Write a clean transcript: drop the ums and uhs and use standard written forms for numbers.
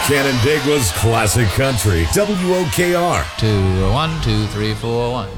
Canandaigua's classic country. WOKR. 2 1 2 3 4 1.